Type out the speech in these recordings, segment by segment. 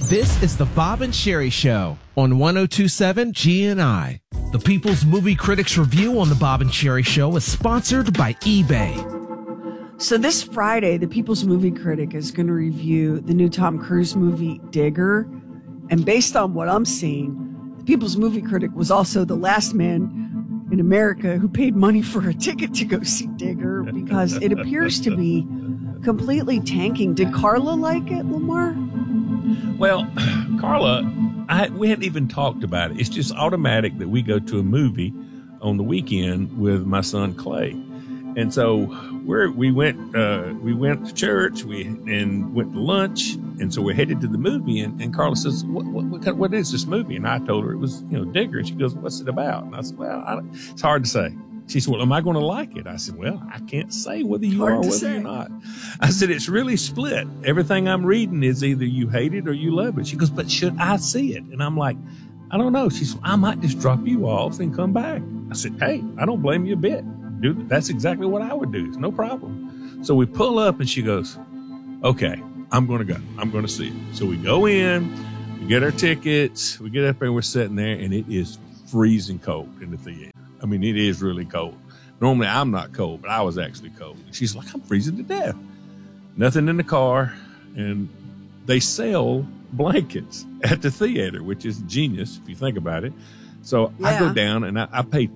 This is the Bob and Sherry Show on 1027 GNI. The People's Movie Critics Review on the Bob and Sherry Show is sponsored by eBay. So this Friday, the People's Movie Critic is going to review the new Tom Cruise movie, Digger. And based on what I'm seeing, the People's Movie Critic was also the last man in America who paid money for a ticket to go see Digger because it appears to be completely tanking. Did Carla like it, Lamar? Well, Carla, we hadn't even talked about it. It's just automatic that we go to a movie on the weekend with my son Clay, and so we went to church, and went to lunch, and so we're headed to the movie. And Carla says, "What is this movie?" And I told her it was Digger. And she goes, "What's it about?" And I said, "Well, it's hard to say." She said, "Well, am I going to like it?" I said, "Well, I can't say whether you are or whether you're not." I said, "It's really split. Everything I'm reading is either you hate it or you love it." She goes, "But should I see it?" And I'm like, "I don't know." She said, "I might just drop you off and come back." I said, "Hey, I don't blame you a bit. Dude, that's exactly what I would do. It's no problem." So we pull up and she goes, "Okay, I'm going to go. I'm going to see it." So we go in, we get our tickets, we get up there and we're sitting there, and it is freezing cold in the theater. I mean, it is really cold. Normally, I'm not cold, but I was actually cold. And she's like, "I'm freezing to death." Nothing in the car. And they sell blankets at the theater, which is genius if you think about it. So yeah. I go down and I pay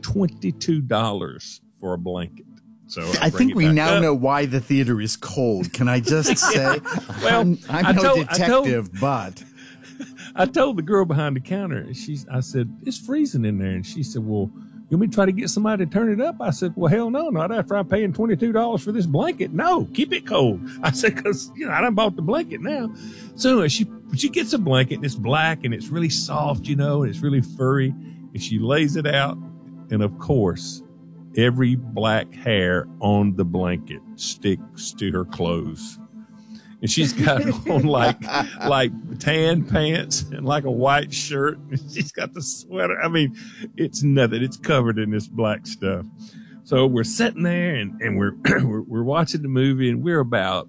$22 for a blanket. So I think we now know why the theater is cold. Can I just say? Well, I'm no detective, but I told the girl behind the counter, I said, "It's freezing in there." And she said, "Well, you want me to try to get somebody to turn it up?" I said, "Well, hell no, not after I'm paying $22 for this blanket. No, keep it cold." I said, "Because, I done bought the blanket now." So anyway, she gets a blanket, and it's black, and it's really soft, and it's really furry. And she lays it out. And of course, every black hair on the blanket sticks to her clothes. And she's got on like tan pants and like a white shirt. And she's got the sweater. I mean, it's nothing. It's covered in this black stuff. So we're sitting there and we're watching the movie, and we're about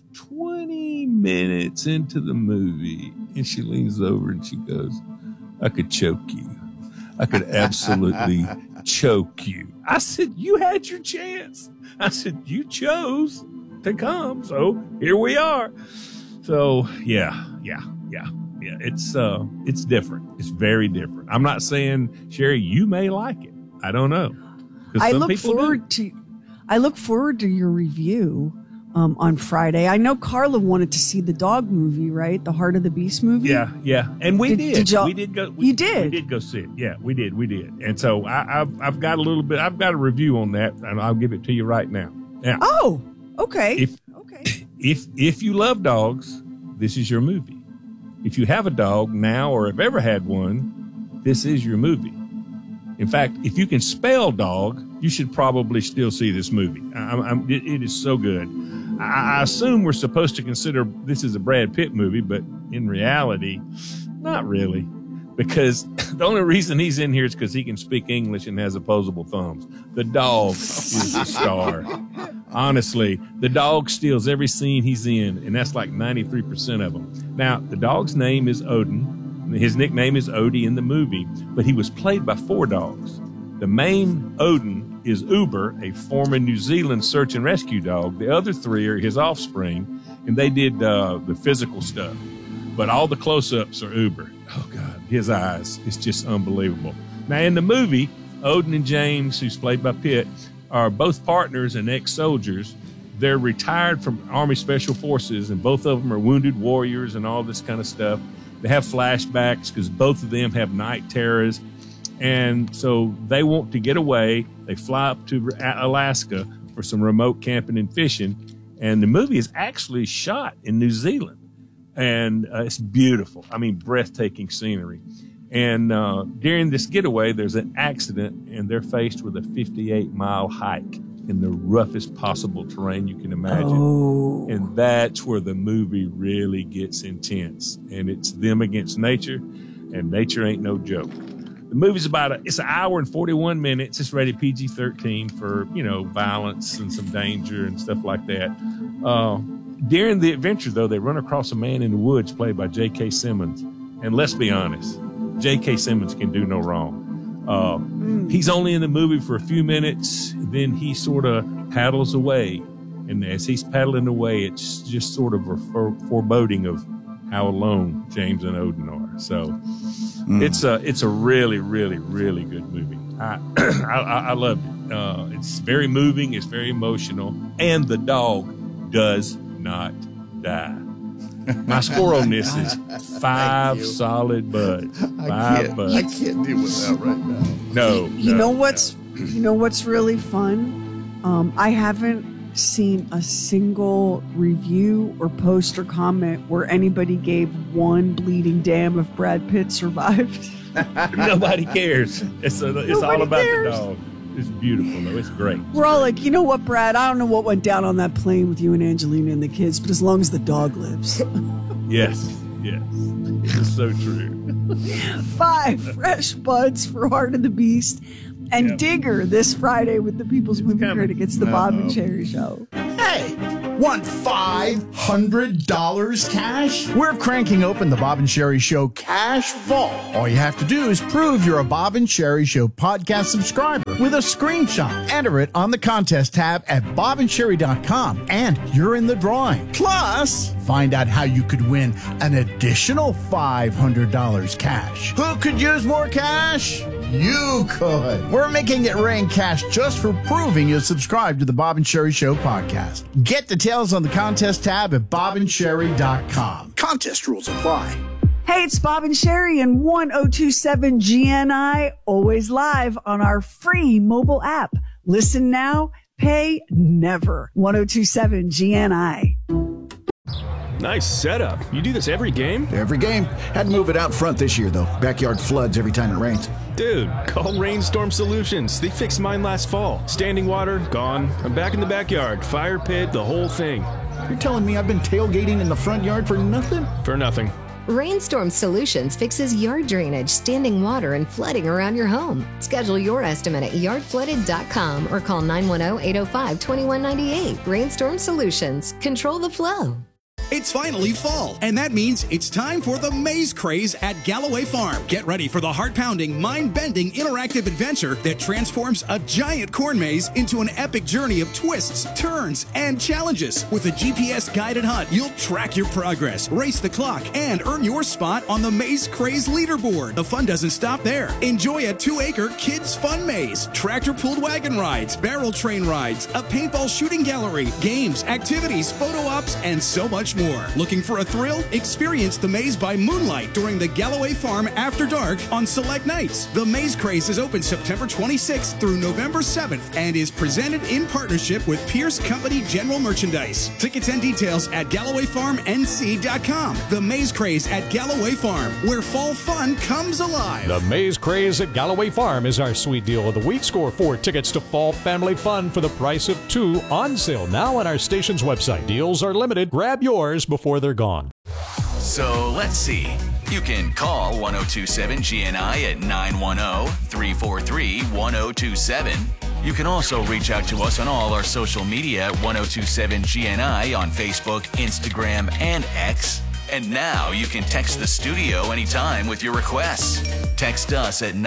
20 minutes into the movie. And she leans over and she goes, "I could choke you. I could absolutely choke you." I said, "You had your chance." I said, "You chose to come, so here we are." So yeah. It's different. It's very different. I'm not saying, Sherry, you may like it. I don't know. I look forward to your review on Friday. I know Carla wanted to see the dog movie, right? The Heart of the Beast movie. Yeah, and we did. We did go. You did. We did go see it. Yeah, we did. And so I've got a little bit. I've got a review on that, and I'll give it to you right now. Oh, okay. If you love dogs, this is your movie. If you have a dog now or have ever had one, this is your movie. In fact, if you can spell dog, you should probably still see this movie. It is so good. I assume we're supposed to consider this is a Brad Pitt movie, but in reality, not really. Because the only reason he's in here is because he can speak English and has opposable thumbs. The dog is the star. Honestly, the dog steals every scene he's in, and that's like 93% of them. Now, the dog's name is Odin. His nickname is Odie in the movie, but he was played by 4 dogs. The main Odin is Uber, a former New Zealand search and rescue dog. The other 3 are his offspring, and they did the physical stuff. But all the close-ups are Uber. Oh, God, his eyes. It's just unbelievable. Now, in the movie, Odin and James, who's played by Pitt, are both partners and ex-soldiers. They're retired from Army Special Forces, and both of them are wounded warriors and all this kind of stuff. They have flashbacks because both of them have night terrors. And so they want to get away. They fly up to Alaska for some remote camping and fishing. And the movie is actually shot in New Zealand. And it's beautiful. I mean, breathtaking scenery. And during this getaway, there's an accident, and they're faced with a 58-mile hike in the roughest possible terrain you can imagine. Oh. And that's where the movie really gets intense. And it's them against nature, and nature ain't no joke. The movie's it's an hour and 41 minutes. It's rated PG-13 for, violence and some danger and stuff like that. During the adventure, though, they run across a man in the woods played by J.K. Simmons. And let's be honest, J.K. Simmons can do no wrong. He's only in the movie for a few minutes, then he sort of paddles away. And as he's paddling away, it's just sort of a foreboding of how alone James and Odin are. So it's a really, really, really good movie. I loved it. It's very moving. It's very emotional. And the dog does not die. My score on this is 5 solid buds. 5 buds. I can't deal with that right now. No. You know what's really fun? I haven't seen a single review or post or comment where anybody gave one bleeding damn if Brad Pitt survived. Nobody cares. It's all about the dog. It's beautiful, though. It's great. We're all like, you know what, Brad? I don't know what went down on that plane with you and Angelina and the kids, but as long as the dog lives. Yes. It's so true. 5 fresh buds for Heart of the Beast and Digger this Friday with the People's Movie Critic. It's the Bob and Cherry Show. Hey, want $500 cash? We're cranking open the Bob and Cherry Show Cash Vault. All you have to do is prove you're a Bob and Cherry Show podcast subscriber with a screenshot. Enter it on the contest tab at bobandcherry.com, and you're in the drawing. Plus, find out how you could win an additional $500 cash. Who could use more cash? You could. We're making it rain cash just for proving you subscribe to the Bob and Cherry Show podcast. Get details on the contest tab at bobandcherry.com. Contest rules apply. Hey, it's Bob and Sherry and 1027 GNI, always live on our free mobile app. Listen now, pay never. 1027 GNI. Nice setup. You do this every game? Every game. Had to move it out front this year, though. Backyard floods every time it rains. Dude, call Rainstorm Solutions. They fixed mine last fall. Standing water, gone. I'm back in the backyard. Fire pit, the whole thing. You're telling me I've been tailgating in the front yard for nothing? For nothing. Rainstorm Solutions fixes yard drainage, standing water, and flooding around your home. Schedule your estimate at yardflooded.com or call 910-805-2198. Rainstorm Solutions. Control the flow. It's finally fall, and that means it's time for the Maze Craze at Galloway Farm. Get ready for the heart-pounding, mind-bending, interactive adventure that transforms a giant corn maze into an epic journey of twists, turns, and challenges. With a GPS-guided hunt, you'll track your progress, race the clock, and earn your spot on the Maze Craze leaderboard. The fun doesn't stop there. Enjoy a 2-acre kids' fun maze, tractor-pulled wagon rides, barrel train rides, a paintball shooting gallery, games, activities, photo ops, and so much more. Looking for a thrill? Experience the maze by moonlight during the Galloway Farm After Dark on select nights. The Maze Craze is open September 26th through November 7th and is presented in partnership with Pierce Company General Merchandise. Tickets and details at GallowayFarmNC.com. The Maze Craze at Galloway Farm, where fall fun comes alive. The Maze Craze at Galloway Farm is our sweet deal of the week. Score 4 tickets to Fall Family Fun for the price of 2, on sale now on our station's website. Deals are limited. Grab yours before they're gone. So let's see. You can call 1027 GNI at 910-343-1027. You can also reach out to us on all our social media at 1027 GNI on Facebook, Instagram, and X. And now you can text the studio anytime with your requests. Text us at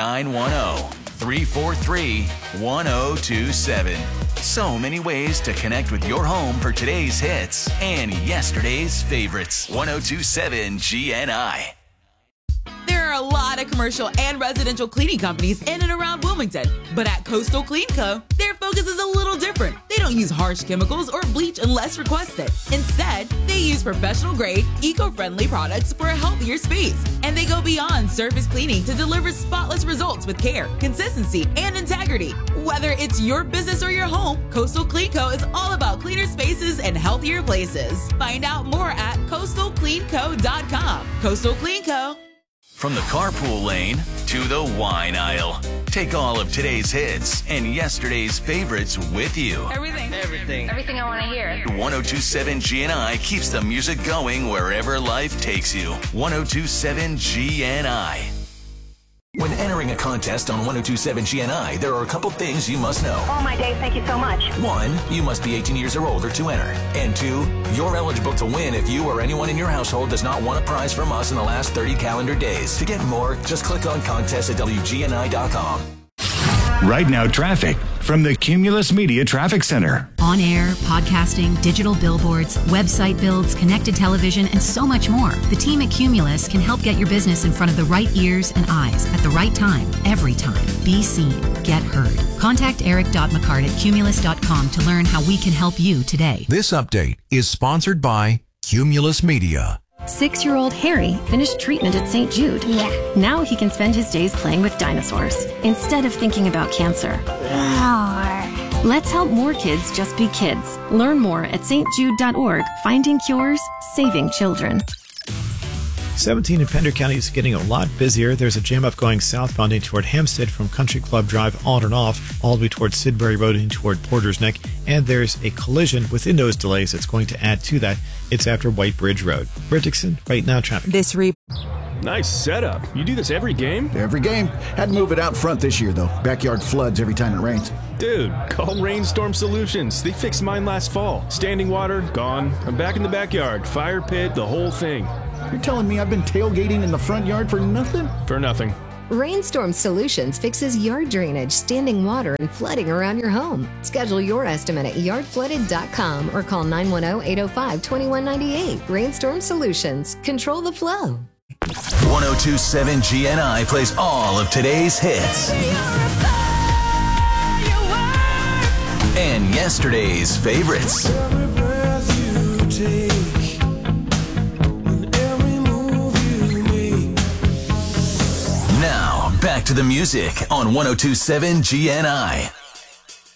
910-343-1027. So many ways to connect with your home for today's hits and yesterday's favorites. 1027 GNI. There are a lot of commercial and residential cleaning companies in and around Wilmington, but at Coastal Clean Co., their focus is a little different. They don't use harsh chemicals or bleach unless requested. Instead, they use professional-grade, eco-friendly products for a healthier space. And they go beyond surface cleaning to deliver spotless results with care, consistency, and integrity. Whether it's your business or your home, Coastal Clean Co. is all about cleaner spaces and healthier places. Find out more at coastalcleanco.com. Coastal Clean Co. From the carpool lane to the wine aisle. Take all of today's hits and yesterday's favorites with you. Everything I want to hear. 1027 GNI keeps the music going wherever life takes you. 1027 GNI. When entering a contest on 102.7 GNI, there are a couple things you must know. Oh, my Dave, thank you so much. 1, you must be 18 years or older to enter. And 2, you're eligible to win if you or anyone in your household does not want a prize from us in the last 30 calendar days. To get more, just click on contest at WGNI.com. Right now, traffic from the Cumulus Media Traffic Center. On air, podcasting, digital billboards, website builds, connected television, and so much more. The team at Cumulus can help get your business in front of the right ears and eyes at the right time, every time. Be seen, get heard. Contact eric.mccart at cumulus.com to learn how we can help you today. This update is sponsored by Cumulus Media. 6-year-old Harry finished treatment at St. Jude. Yeah. Now he can spend his days playing with dinosaurs instead of thinking about cancer. Let's help more kids just be kids. Learn more at stjude.org. Finding cures, saving children. 17 in Pender County is getting a lot busier. There's a jam up going southbound toward Hampstead from Country Club Drive on and off, all the way toward Sidbury Road and toward Porter's Neck. And there's a collision within those delays that's going to add to that. It's after White Bridge Road. Britt Dixon, Right Now Traffic. Nice setup. You do this every game? Every game. Had to move it out front this year, though. Backyard floods every time it rains. Dude, call Rainstorm Solutions. They fixed mine last fall. Standing water, gone. I'm back in the backyard. Fire pit, the whole thing. You're telling me I've been tailgating in the front yard for nothing? For nothing. Rainstorm Solutions fixes yard drainage, standing water, and flooding around your home. Schedule your estimate at yardflooded.com or call 910-805-2198. Rainstorm Solutions. Control the flow. 102.7 GNI plays all of today's hits and yesterday's favorites. Now, back to the music on 102.7 GNI.